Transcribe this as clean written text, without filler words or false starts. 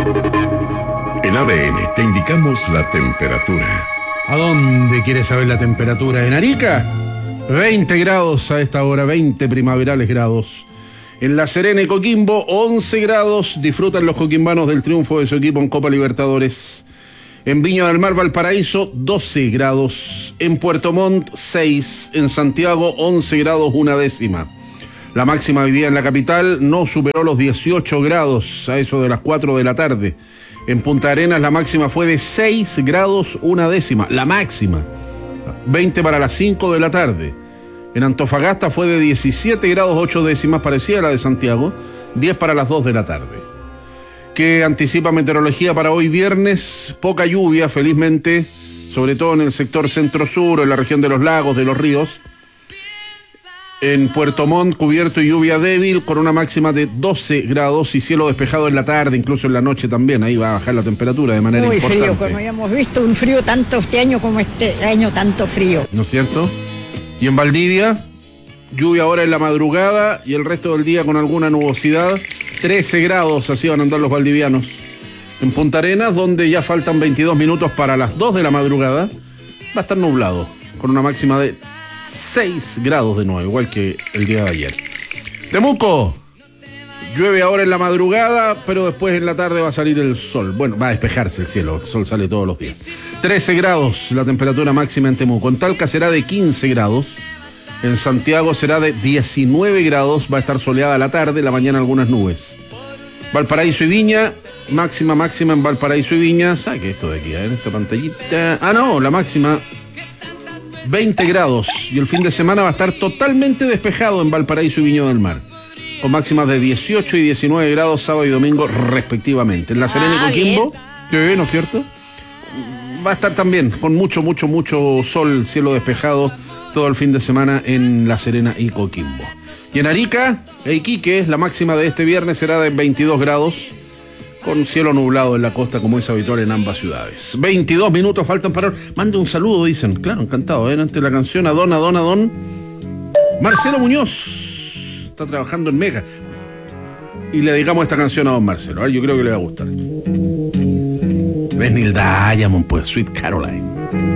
En ADN te indicamos la temperatura. ¿A dónde quieres saber la temperatura? ¿En Arica? 20 grados a esta hora, 20 primaverales grados. En La Serena y Coquimbo, 11 grados. Disfrutan los coquimbanos del triunfo de su equipo en Copa Libertadores. En Viña del Mar, Valparaíso, 12 grados. En Puerto Montt, 6. En Santiago, 11 grados, una décima. La máxima hoy día en la capital no superó los 18 grados a eso de las 4 de la tarde. En Punta Arenas la máxima fue de 6 grados, una décima. La máxima. 20 para las 5 de la tarde. En Antofagasta fue de 17 grados, 8 décimas, parecida a la de Santiago. 10 para las 2 de la tarde. ¿Qué anticipa meteorología para hoy viernes? Poca lluvia, felizmente, sobre todo en el sector centro-sur, en la región de los lagos, de los ríos. En Puerto Montt, cubierto y lluvia débil, con una máxima de 12 grados y cielo despejado en la tarde, incluso en la noche también. Ahí va a bajar la temperatura de manera muy importante. Muy frío, como habíamos visto un frío tanto este año como este año tanto frío. ¿No es cierto? Y en Valdivia, lluvia ahora en la madrugada y el resto del día con alguna nubosidad. 13 grados, así van a andar los valdivianos. En Punta Arenas, donde ya faltan 22 minutos para las 2 de la madrugada, va a estar nublado, con una máxima de 6 grados de nuevo, igual que el día de ayer. Temuco, llueve ahora en la madrugada, pero después en la tarde va a salir el sol. Bueno, va a despejarse el cielo, el sol sale todos los días. 13 grados la temperatura máxima en Temuco. En Talca será de 15 grados. En Santiago será de 19 grados, va a estar soleada la tarde, la mañana algunas nubes. Valparaíso y Viña, máxima en Valparaíso y Viña. Saque esto de aquí, en esta pantallita. Ah, no, la máxima 20 grados. Y el fin de semana va a estar totalmente despejado en Valparaíso y Viña del Mar, con máximas de 18 y 19 grados sábado y domingo respectivamente. En La Serena y Coquimbo, ¿no es cierto? Va a estar también con mucho sol, cielo despejado todo el fin de semana en La Serena y Coquimbo. Y en Arica e Iquique, la máxima de este viernes será de 22 grados, con cielo nublado en la costa, como es habitual en ambas ciudades. 22 minutos faltan para... Mande un saludo, dicen. Claro, encantado, Ante la canción a don Marcelo Muñoz. Está trabajando en Mega. Y le dedicamos esta canción a don Marcelo. A ver, yo creo que le va a gustar. Es Neil Diamond, pues, Sweet Caroline.